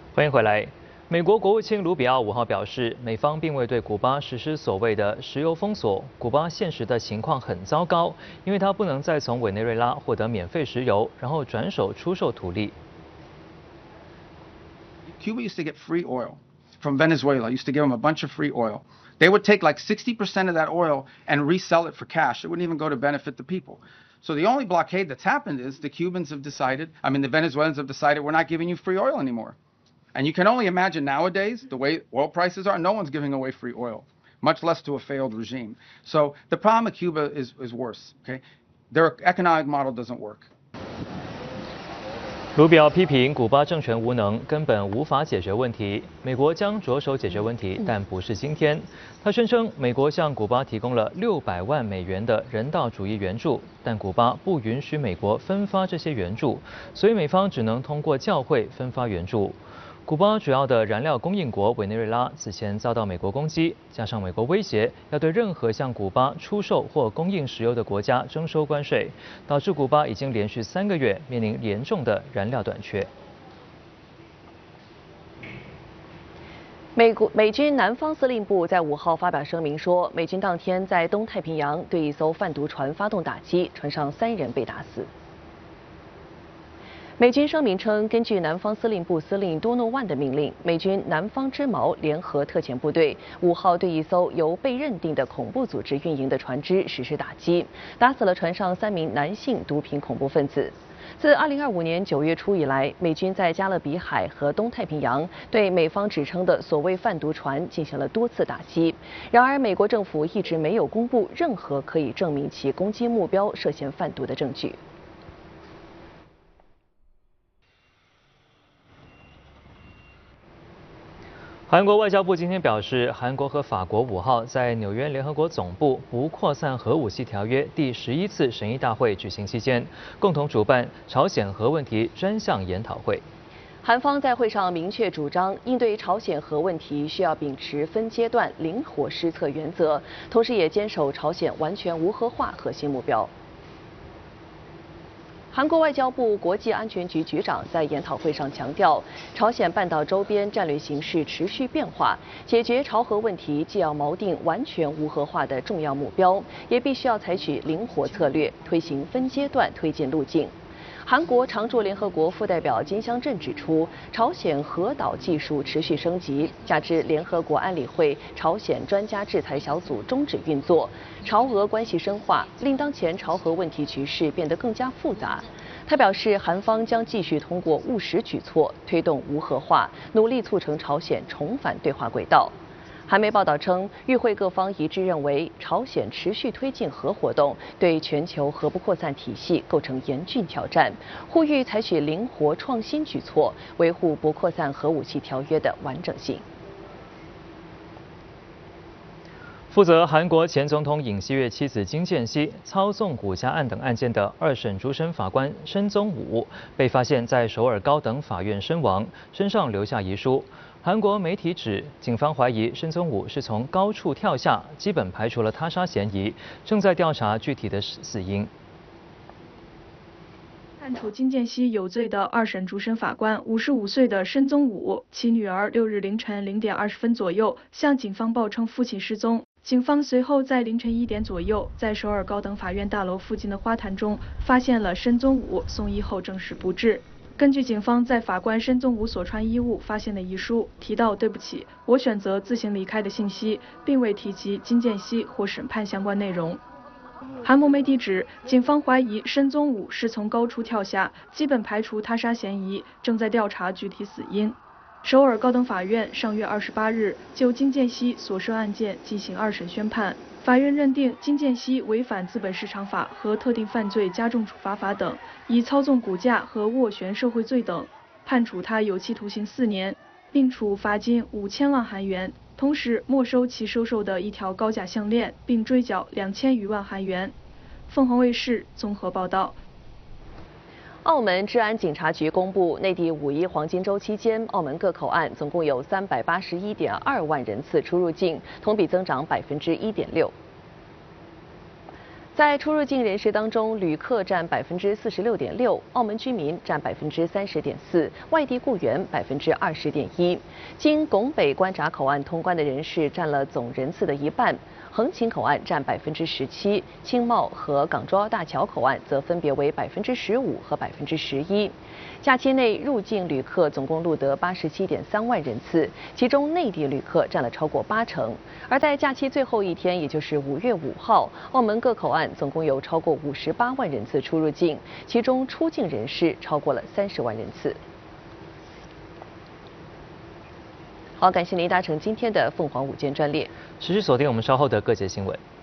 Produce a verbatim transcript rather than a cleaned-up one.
欢迎回来。美国国务卿卢比奥五号表示，美方并未对古巴实施所谓的石油封锁，古巴现实的情况很糟糕，因为它不能再从委内瑞拉获得免费石油，然后转手出售土地。 Cuba used to get free oil from Venezuela. Used to give them a bunch of free oil. They would take like sixty percent of that oil and resell it for cash. It wouldn't even go to benefit the people. So the only blockade that's happened is the Cubans have decided, I mean the Venezuelans have decided we're not giving you free oil anymore. And you can only imagine nowadays, the way oil prices are, no one's giving away free oil, much less to a failed regime. So the problem with Cuba is, is worse, okay? Their economic model doesn't work. 卢比奥批评古巴政权无能，根本无法解决问题。美国将着手解决问题，但不是今天。他宣称，美国向古巴提供了六百万美元的人道主义援助，但古巴不允许美国分发这些援助，所以美方只能通过教会分发援助。古巴主要的燃料供应国委内瑞拉此前遭到美国攻击，加上美国威胁要对任何向古巴出售或供应石油的国家征收关税，导致古巴已经连续三个月面临严重的燃料短缺。 美国美军南方司令部在五号发表声明说，美军当天在东太平洋对一艘贩毒船发动打击，船上三人被打死。美军声明称，根据南方司令部司令多诺万的命令，美军南方之矛联合特遣部队五号对一艘由被认定的恐怖组织运营的船只实施打击，打死了船上三名男性毒品恐怖分子。自二零二五年九月初以来，美军在加勒比海和东太平洋对美方指称的所谓贩毒船进行了多次打击。然而，美国政府一直没有公布任何可以证明其攻击目标涉嫌贩毒的证据。 韩国外交部今天表示，韩国和法国五号在纽约联合国总部不扩散核武器条约第十一次审议大会举行期间，共同主办朝鲜核问题专项研讨会。 韩方在会上明确主张，应对朝鲜核问题需要秉持分阶段灵活施策原则，同时也坚守朝鲜完全无核化核心目标。韩国外交部国际安全局局长在研讨会上强调，朝鲜半岛周边战略形势持续变化，解决朝核问题既要锚定完全无核化的重要目标，也必须要采取灵活策略，推行分阶段推进路径。韩国常驻联合国副代表金相镇指出，朝鲜核导技术持续升级，加之联合国安理会朝鲜专家制裁小组终止运作，朝俄关系深化，令当前朝核问题局势变得更加复杂。他表示，韩方将继续通过务实举措推动无核化，努力促成朝鲜重返对话轨道。韩媒报道称，与会各方一致认为，朝鲜持续推进核活动，对全球核不扩散体系构成严峻挑战，呼吁采取灵活创新举措，维护不扩散核武器条约的完整性。 负责韩国前总统尹锡悦妻子金建熙操纵谷家案等案件的二审主审法官申宗武被发现在首尔高等法院身亡，身上留下遗书。韩国媒体指，警方怀疑申宗武是从高处跳下，基本排除了他杀嫌疑，正在调查具体的死因。 判处金建熙有罪的二审主审法官五十五岁的申宗武，其女儿六日凌晨零点二十分左右向警方报称父亲失踪。警方随后在凌晨一点左右，在首尔高等法院大楼附近的花坛中发现了申宗武，送医后证实不治。根据警方在法官申宗武所穿衣物发现的遗书，提到对不起，我选择自行离开的信息，并未提及金建熙或审判相关内容。韩国媒体指，警方怀疑申宗武是从高处跳下，基本排除他杀嫌疑，正在调查具体死因。首尔高等法院上月二十八日就金建熙所涉案件进行二审宣判，法院认定金建熙违反资本市场法和特定犯罪加重处罚法等，以操纵股价和斡旋受贿罪等，判处他有期徒刑四年，并处罚金五千万韩元，同时没收其收受的一条高价项链，并追缴两千余万韩元。凤凰卫视综合报道。 澳门治安警察局公布，内地五一黄金周期间，澳门各口岸总共有三百八十一点二万人次出入境，同比增长百分之一点六。 在出入境人士当中，旅客占百分之四十六点六，澳门居民占百分之三十点四，外地雇员百分之二十点一。经拱北关闸口岸通关的人士占了总人次的一半。横琴口岸占百分之十七，青茂和港珠澳大桥口岸则分别为百分之十五和百分之十一。假期内入境旅客总共录得八十七点三万人次，其中内地旅客占了超过八成。而在假期最后一天，也就是五月五号，澳门各口岸总共有超过五十八万人次出入境，其中出境人士超过了三十万人次。好，感谢您搭乘今天的凤凰午间专列。 持续锁定我们稍后的各节新闻。